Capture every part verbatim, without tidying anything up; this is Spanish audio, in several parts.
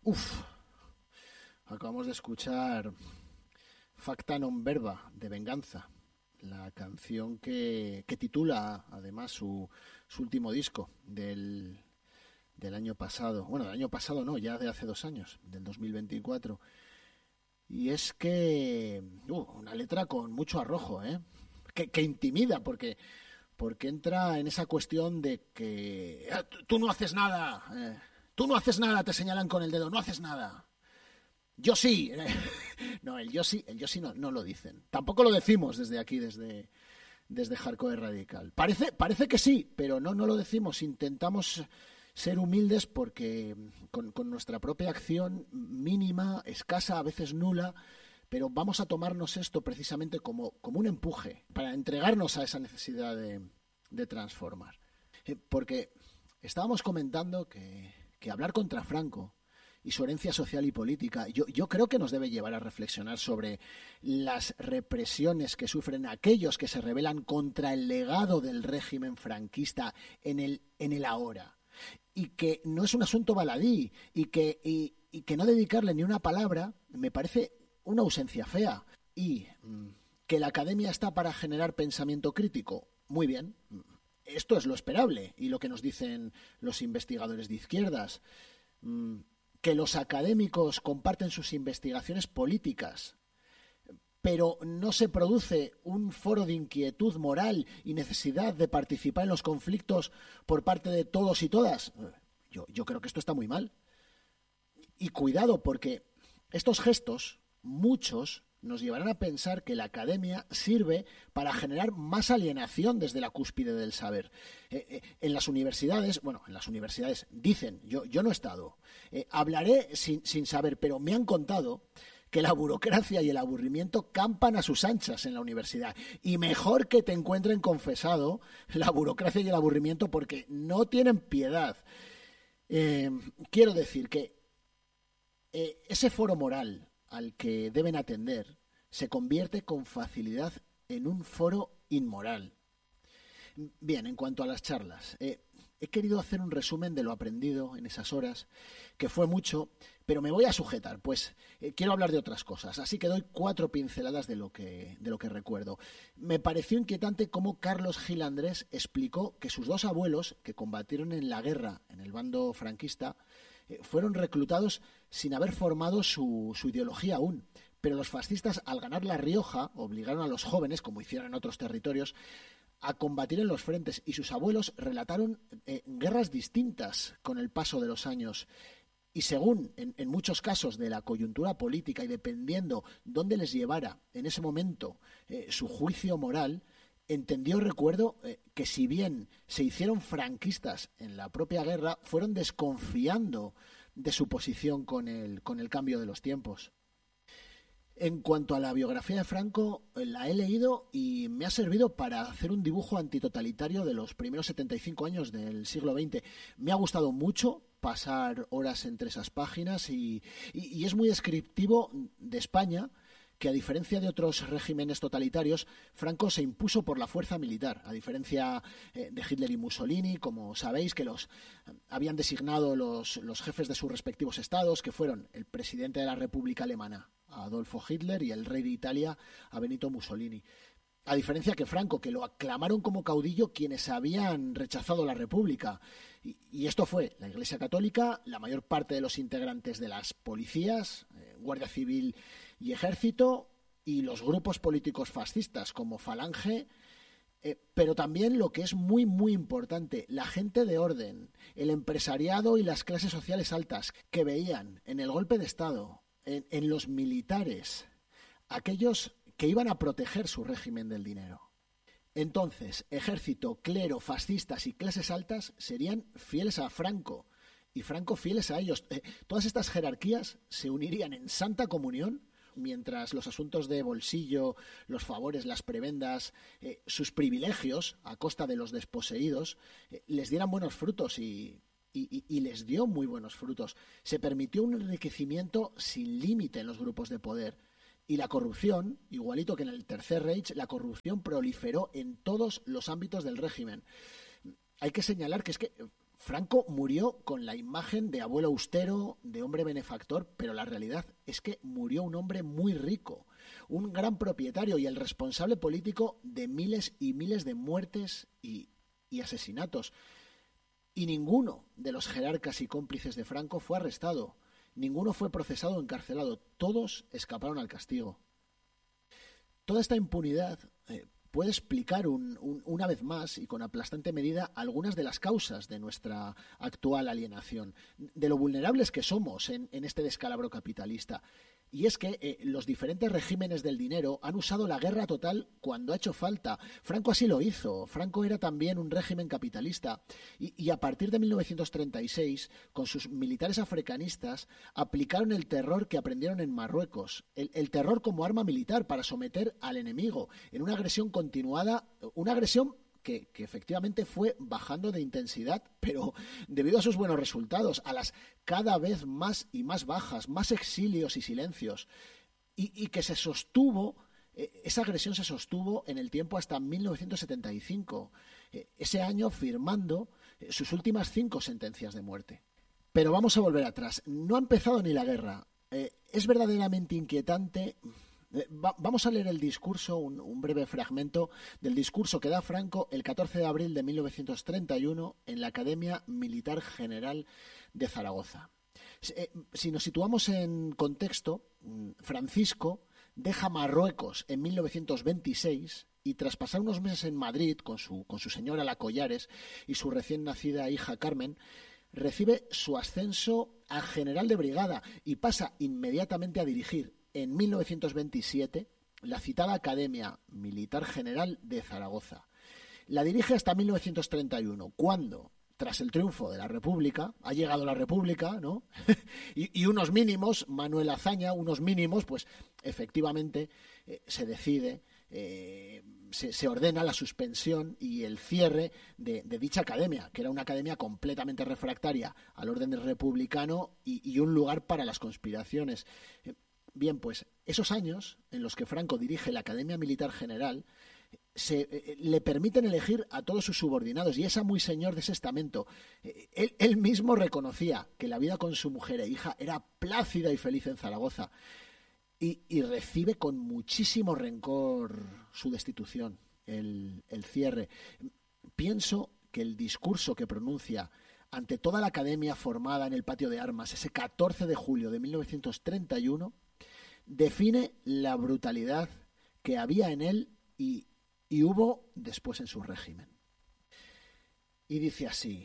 Uf, acabamos de escuchar Facta non verba de Venganza, la canción que, que titula además su, su último disco del, del año pasado. Bueno, del año pasado no, ya de hace dos años, del dos mil veinticuatro. Y es que, uh, una letra con mucho arrojo, ¿eh? Que, que intimida, porque, porque entra en esa cuestión de que "Ah, tú, tú no haces nada, eh, tú no haces nada", te señalan con el dedo, no haces nada. Yo sí. No, el yo sí, el yo sí no, no lo dicen. Tampoco lo decimos desde aquí, desde, desde Hardcore Radical. Parece, parece que sí, pero no, no lo decimos. Intentamos ser humildes porque con, con nuestra propia acción mínima, escasa, a veces nula, pero vamos a tomarnos esto precisamente como, como un empuje para entregarnos a esa necesidad de, de transformar. Eh, Porque estábamos comentando que, que hablar contra Franco y su herencia social y política, yo, yo creo que nos debe llevar a reflexionar sobre las represiones que sufren aquellos que se rebelan contra el legado del régimen franquista en el, en el ahora. Y que no es un asunto baladí y que, y, y que no dedicarle ni una palabra me parece una ausencia fea. Y mm, que la academia está para generar pensamiento crítico, muy bien. Esto es lo esperable y lo que nos dicen los investigadores de izquierdas. Mm, que los académicos comparten sus investigaciones políticas, pero no se produce un foro de inquietud moral y necesidad de participar en los conflictos por parte de todos y todas. Yo, yo creo que esto está muy mal. Y cuidado, porque estos gestos, muchos, nos llevarán a pensar que la academia sirve para generar más alienación desde la cúspide del saber. Eh, eh, en las universidades, bueno, en las universidades dicen, yo, yo no he estado, eh, hablaré sin, sin saber, pero me han contado que la burocracia y el aburrimiento campan a sus anchas en la universidad. Y mejor que te encuentren confesado la burocracia y el aburrimiento porque no tienen piedad. Eh, quiero decir que eh, ese foro moral al que deben atender se convierte con facilidad en un foro inmoral. Bien, en cuanto a las charlas, eh, he querido hacer un resumen de lo aprendido en esas horas, que fue mucho, pero me voy a sujetar, pues eh, quiero hablar de otras cosas, así que doy cuatro pinceladas de lo que, de lo que recuerdo. Me pareció inquietante cómo Carlos Gil Andrés explicó que sus dos abuelos, que combatieron en la guerra en el bando franquista, eh, fueron reclutados sin haber formado su, su ideología aún. Pero los fascistas, al ganar La Rioja, obligaron a los jóvenes, como hicieron en otros territorios, a combatir en los frentes y sus abuelos relataron eh, guerras distintas con el paso de los años. Y según, en, en muchos casos, de la coyuntura política y dependiendo dónde les llevara en ese momento eh, su juicio moral, entendió, recuerdo, eh, que si bien se hicieron franquistas en la propia guerra, fueron desconfiando de su posición con el, con el cambio de los tiempos. En cuanto a la biografía de Franco, la he leído y me ha servido para hacer un dibujo antitotalitario de los primeros setenta y cinco años del siglo veinte. Me ha gustado mucho pasar horas entre esas páginas y, y, y es muy descriptivo de España, que a diferencia de otros regímenes totalitarios, Franco se impuso por la fuerza militar, a diferencia eh, de Hitler y Mussolini, como sabéis, que los eh, habían designado los, los jefes de sus respectivos estados, que fueron el presidente de la República Alemana, Adolfo Hitler, y el rey de Italia, a Benito Mussolini. A diferencia que Franco, que lo aclamaron como caudillo quienes habían rechazado la República. Y, y esto fue la Iglesia Católica, la mayor parte de los integrantes de las policías, eh, Guardia Civil y Ejército, y los grupos políticos fascistas como Falange, eh, pero también lo que es muy, muy importante, la gente de orden, el empresariado y las clases sociales altas, que veían en el golpe de Estado, en, en los militares, aquellos que iban a proteger su régimen del dinero. Entonces, ejército, clero, fascistas y clases altas serían fieles a Franco y Franco fieles a ellos. Eh, todas estas jerarquías se unirían en santa comunión, mientras los asuntos de bolsillo, los favores, las prebendas, eh, sus privilegios a costa de los desposeídos, eh, les dieran buenos frutos y, y, y les dio muy buenos frutos. Se permitió un enriquecimiento sin límite en los grupos de poder. Y la corrupción, igualito que en el Tercer Reich, la corrupción proliferó en todos los ámbitos del régimen. Hay que señalar que es que Franco murió con la imagen de abuelo austero, de hombre benefactor, pero la realidad es que murió un hombre muy rico, un gran propietario y el responsable político de miles y miles de muertes y, y asesinatos. Y ninguno de los jerarcas y cómplices de Franco fue arrestado, ninguno fue procesado o encarcelado, todos escaparon al castigo. Toda esta impunidad eh, puede explicar un, un, una vez más y con aplastante medida algunas de las causas de nuestra actual alienación, de lo vulnerables que somos en, en este descalabro capitalista. Y es que eh, los diferentes regímenes del dinero han usado la guerra total cuando ha hecho falta. Franco así lo hizo. Franco era también un régimen capitalista. Y, y a partir de mil novecientos treinta y seis, con sus militares africanistas, aplicaron el terror que aprendieron en Marruecos. El, el terror como arma militar para someter al enemigo en una agresión continuada, una agresión Que, que efectivamente fue bajando de intensidad, pero debido a sus buenos resultados, a las cada vez más y más bajas, más exilios y silencios, y, y que se sostuvo, eh, esa agresión se sostuvo en el tiempo hasta mil novecientos setenta y cinco, eh, ese año firmando eh, sus últimas cinco sentencias de muerte. Pero vamos a volver atrás, no ha empezado ni la guerra, eh, es verdaderamente inquietante. Vamos a leer el discurso, un, un breve fragmento del discurso que da Franco el catorce de abril de mil novecientos treinta y uno en la Academia Militar General de Zaragoza. Si nos situamos en contexto, Francisco deja Marruecos en mil novecientos veintiséis y tras pasar unos meses en Madrid con su, con su señora La Collares y su recién nacida hija Carmen, recibe su ascenso a general de brigada y pasa inmediatamente a dirigir en mil novecientos veintisiete la citada Academia Militar General de Zaragoza. La dirige hasta mil novecientos treinta y uno, cuando, tras el triunfo de la República, ha llegado la República, ¿no? y, y unos mínimos, Manuel Azaña, unos mínimos, pues efectivamente eh, se decide, eh, se, se ordena la suspensión y el cierre de, de dicha academia, que era una academia completamente refractaria al orden republicano y, y un lugar para las conspiraciones. Eh, Bien, pues esos años en los que Franco dirige la Academia Militar General se, eh, le permiten elegir a todos sus subordinados y es a muy señor de ese estamento. Eh, él, él mismo reconocía que la vida con su mujer e hija era plácida y feliz en Zaragoza y, y recibe con muchísimo rencor su destitución, el, el cierre. Pienso que el discurso que pronuncia ante toda la academia formada en el patio de armas ese catorce de julio de mil novecientos treinta y uno define la brutalidad que había en él y, y hubo después en su régimen. Y dice así: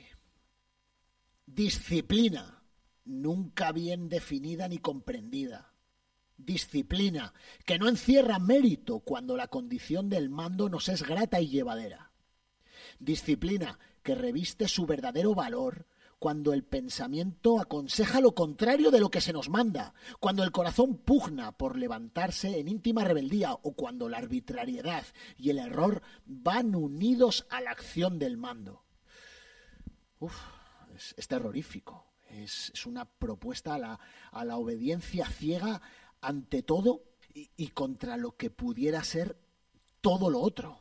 disciplina, nunca bien definida ni comprendida. Disciplina, que no encierra mérito cuando la condición del mando nos es grata y llevadera. Disciplina, que reviste su verdadero valor cuando el pensamiento aconseja lo contrario de lo que se nos manda, cuando el corazón pugna por levantarse en íntima rebeldía o cuando la arbitrariedad y el error van unidos a la acción del mando. Uf, es, es terrorífico, es, es una propuesta a la, a la obediencia ciega ante todo y, y contra lo que pudiera ser todo lo otro.